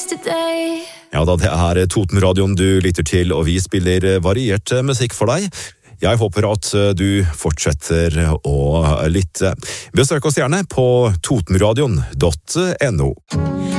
yesterday. Ja da, det Totenradioen du lytter til, og vi spiller variert musikk for deg. Jeg håper at du fortsetter å lytte. Besøk oss gjerne på totenradion.no.